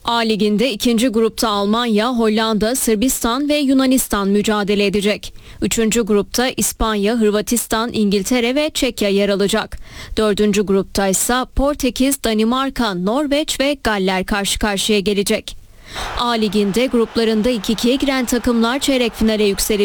A Ligi'nde ikinci grupta Almanya, Hollanda, Sırbistan ve Yunanistan mücadele edecek. Üçüncü grupta İspanya, Hırvatistan, İngiltere ve Çekya yer alacak. Dördüncü grupta ise Portekiz, Danimarka, Norveç ve Galler karşı karşıya gelecek. A Ligi'nde gruplarında ilk ikiye giren takımlar çeyrek finale yükselecek.